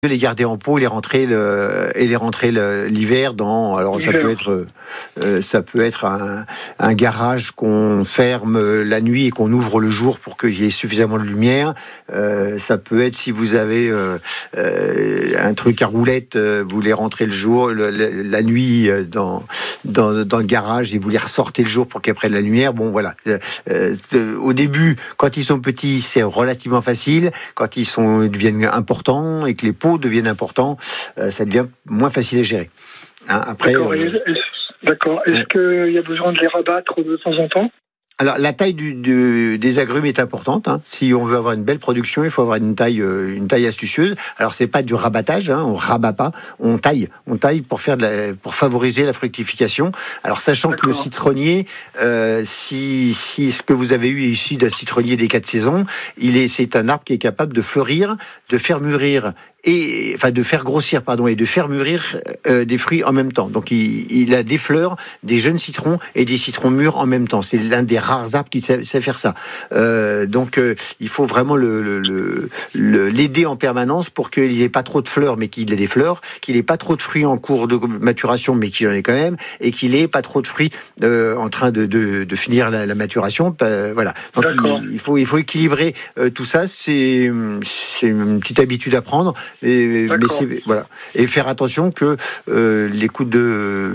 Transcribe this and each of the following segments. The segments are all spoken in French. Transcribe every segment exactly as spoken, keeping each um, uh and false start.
les garder en pot et les rentrer le, et les rentrer le, l'hiver dans. Alors l'hiver. ça peut être, euh, ça peut être un, un garage qu'on ferme la nuit et qu'on ouvre le jour pour qu'il y ait suffisamment de lumière. Euh, ça peut être si vous avez euh, euh, un truc à roulette, euh, vous les rentrez le jour, le, le, la nuit dans, dans dans le garage et vous les ressortez le jour pour qu'ils prennent la lumière. Bon voilà. Euh, euh, au début, quand ils sont petits, c'est relativement facile. Quand ils sont ils deviennent importants et que les pots deviennent importants, euh, ça devient moins facile à gérer. Hein, après, d'accord. Euh, est-ce, d'accord. Est-ce ouais. qu'il y a besoin de les rabattre de temps en temps ? Alors, la taille du, du, des agrumes est importante. Hein. Si on veut avoir une belle production, il faut avoir une taille, euh, une taille astucieuse. Alors, c'est pas du rabattage, hein, on rabat pas, on taille, on taille pour faire de la, pour favoriser la fructification. Alors, sachant D'accord. que le citronnier, euh, si, si ce que vous avez eu est issu d'un citronnier des quatre saisons, il est, c'est un arbre qui est capable de fleurir, de faire mûrir et enfin de faire grossir pardon et de faire mûrir euh, des fruits en même temps. Donc il, il a des fleurs, des jeunes citrons et des citrons mûrs en même temps. C'est l'un des rares arbres qui sait, sait faire ça. Euh, donc euh, il faut vraiment le, le, le, le, l'aider en permanence pour qu'il n'y ait pas trop de fleurs, mais qu'il ait des fleurs, qu'il n'ait pas trop de fruits en cours de maturation, mais qu'il en ait quand même, et qu'il n'ait pas trop de fruits euh, en train de, de, de finir la, la maturation. Euh, voilà. Donc il, il faut il faut équilibrer euh, tout ça. C'est c'est une petite habitude à prendre. Et, mais c'est, voilà. Et faire attention que euh, les coups de,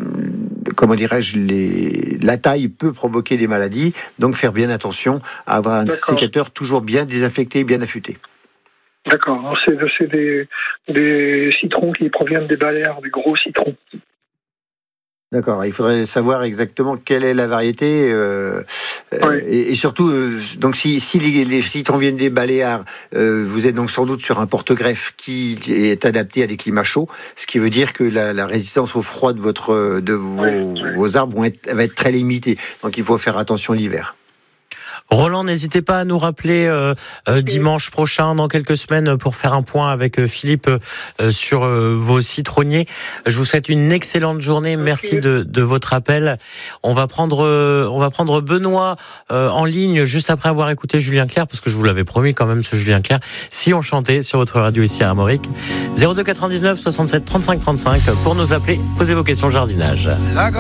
de comment dirais-je, les, la taille peut provoquer des maladies, donc faire bien attention à avoir un D'accord. sécateur toujours bien désinfecté, bien affûté. D'accord, alors c'est, c'est des, des citrons qui proviennent des baléares, des gros citrons. D'accord, il faudrait savoir exactement quelle est la variété euh, oui. et, et surtout, euh, donc si, si les, les citrons viennent des Baléares, euh, vous êtes donc sans doute sur un porte-greffe qui est adapté à des climats chauds, ce qui veut dire que la, la résistance au froid de, votre, de vos, oui, oui. vos arbres vont être, va être très limitée, donc il faut faire attention l'hiver. Roland, n'hésitez pas à nous rappeler euh, euh, dimanche prochain, dans quelques semaines, pour faire un point avec euh, Philippe euh, sur euh, vos citronniers. Je vous souhaite une excellente journée. Merci de, de votre appel. On va prendre, euh, on va prendre Benoît euh, en ligne juste après avoir écouté Julien Clerc, parce que je vous l'avais promis quand même, ce Julien Clerc. Si on chantait sur votre radio ici à Armorique, zéro deux quatre-vingt-dix-neuf soixante-sept trente-cinq trente-cinq pour nous appeler, poser vos questions jardinage.